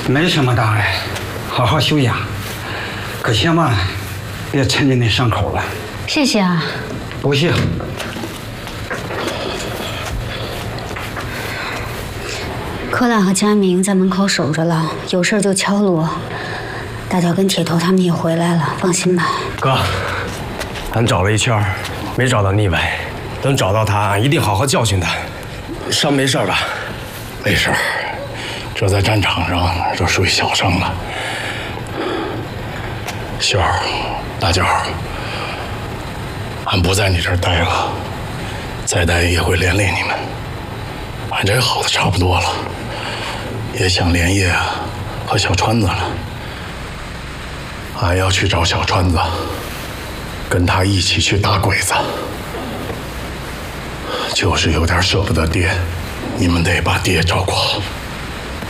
没什么大碍，好好休养，可千万别抻进那伤口了。 谢谢啊。 不谢。 柯兰和佳明在门口守着了，有事就敲锣。大脚跟铁头他们也回来了，放心吧。 哥，俺找了一圈，没找到腻歪，等找到他，俺一定好好教训他。伤没事吧？ 没事，这在战场上就属于小伤了。秀儿，大脚，俺不在你这儿待了，再待也会连累你们。俺这好的差不多了，也想连夜和小川子了。俺要去找小川子，跟他一起去打鬼子。就是有点舍不得爹，你们得把爹照顾好。